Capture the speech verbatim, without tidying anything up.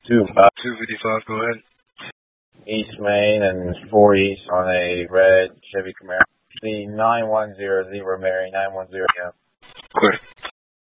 two five. two fifty-five, go ahead. East Main and four East on a red Chevy Camaro. The nine one zero zero Mary, nine one zero. Clear.